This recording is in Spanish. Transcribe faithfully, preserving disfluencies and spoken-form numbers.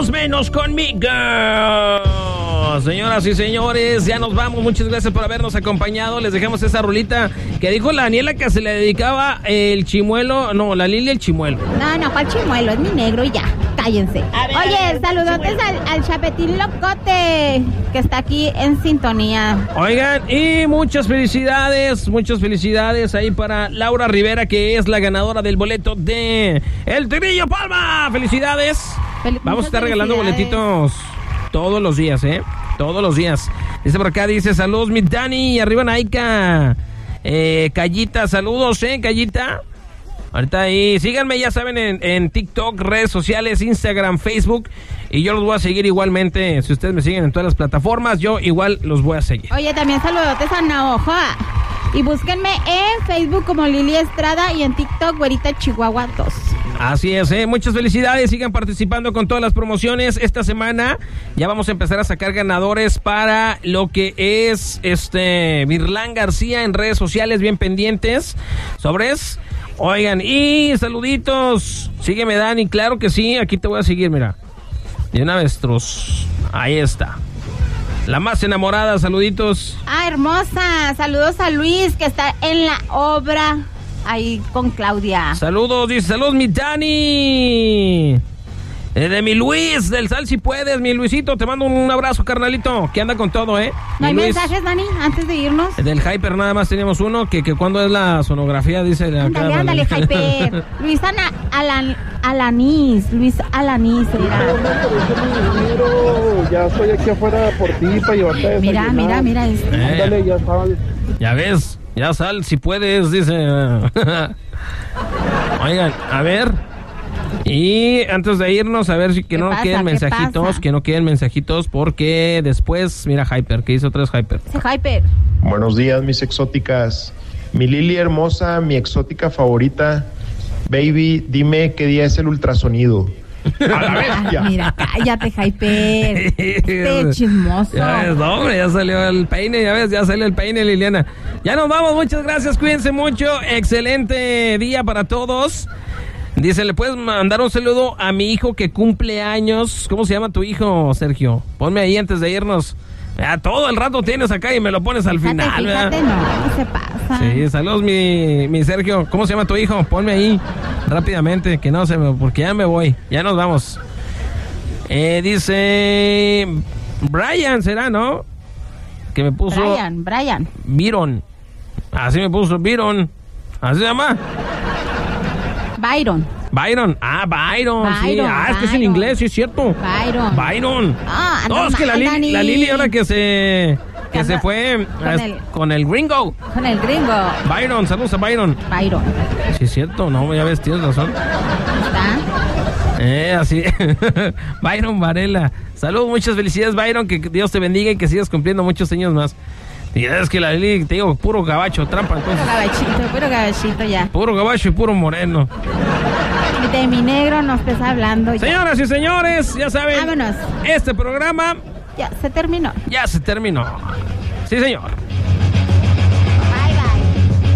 todos menos conmigo. Señoras y señores, ya nos vamos. Muchas gracias por habernos acompañado. Les dejamos esa rolita que dijo la Daniela que se le dedicaba el chimuelo. No, la Lili el chimuelo. No, no, ¿cuál chimuelo? Es mi negro y ya. Cállense. A ver, Oye, a ver, saludotes al, al Chapetín Locote, que está aquí en sintonía. Oigan, y muchas felicidades, muchas felicidades ahí para Laura Rivera, que es la ganadora del boleto de El Tigrillo Palma. ¡Felicidades! Fel- Vamos a estar regalando felicidades. boletitos todos los días, ¿eh? Todos los días. Dice por acá, dice, saludos, mi Dani, arriba Naika. Eh, Callita, saludos, ¿eh, Callita? Ahorita ahí, síganme, ya saben, en, en TikTok, redes sociales, Instagram, Facebook, y yo los voy a seguir igualmente. Si ustedes me siguen en todas las plataformas, yo igual los voy a seguir. Oye, también saludotes a Navajoa. Y búsquenme en Facebook como Lili Estrada y en TikTok, Güerita Chihuahua dos. Así es, ¿eh? Muchas felicidades, sigan participando con todas las promociones. Esta semana ya vamos a empezar a sacar ganadores para lo que es este Virlán García en redes sociales, bien pendientes. Sobres. Oigan, y saluditos. Sígueme, Dani, claro que sí, aquí te voy a seguir, mira. De una vez, tros. Ahí está. La más enamorada, saluditos. Ah, hermosa. Saludos a Luis, que está en la obra ahí con Claudia. Saludos, dice, saludos, mi Dani. Eh, de mi Luis, del Sal Si Puedes, mi Luisito, te mando un abrazo, carnalito, que anda con todo, ¿eh? ¿No hay Mi Luis, mensajes, Dani, antes de irnos? del Hyper nada más teníamos uno, que, que cuando es la sonografía, dice... Ándale, ándale, Hyper. Luis Ana, Alan, Alanis, Luis Alanis era. Ya estoy aquí afuera por ti para llevarte a desayunar. Mira, mira, mira este. Eh, Ándale, ya sabes. ya ves, ya Sal Si Puedes, dice... Oigan, a ver... Y antes de irnos, a ver si que ¿Qué no pasa? queden ¿Qué mensajitos, pasa? que no queden mensajitos, porque después, mira Hyper, que hizo tres Hyper. Ese Hyper. Buenos días, mis exóticas. Mi Lili hermosa, mi exótica favorita. Baby, dime qué día es el ultrasonido. A la bestia. Ah, mira, cállate, Hyper. Este chismoso. Ya ves, no, hombre, ya salió el peine, ya ves, ya salió el peine, Liliana. Ya nos vamos, muchas gracias, cuídense mucho, excelente día para todos. Dice, ¿le puedes mandar un saludo a mi hijo que cumple años? ¿Cómo se llama tu hijo, Sergio? Ponme ahí antes de irnos. Ya, todo el rato tienes acá y me lo pones al Fíjate, final, fíjate, ¿verdad? no, ¿qué se pasa? Sí, saludos, mi, mi Sergio. ¿Cómo se llama tu hijo? Ponme ahí rápidamente, que no se me... Porque ya me voy, ya nos vamos. Eh, dice... Brian, ¿será, no? Que me puso... Brian, Brian. Byron. Así me puso, Byron. ¿Así se llama? Byron. Byron. Ah, Byron. sí. Byron, Ah, es que es en Byron. inglés, sí es cierto. Byron. Byron. Ah, anda no, es que la, mal, Lili, Dani. la Lili ahora que se... Que Anda se fue con a- el- con el gringo. Con el gringo. Byron, saludos a Byron. Byron. Sí es cierto, no, ya ves, tienes razón. ¿Está? Eh, así. Byron Varela. Saludos, muchas felicidades, Byron. Que Dios te bendiga y que sigas cumpliendo muchos años más. Y es que la Lili, te digo, puro gabacho, trampa, Puro entonces. gabachito, puro gabachito ya. Puro gabacho y puro moreno. De mi negro no estés hablando ya. Señoras y señores, ya saben, Vámonos. este programa Ya, se terminó. ya se terminó. Sí, señor.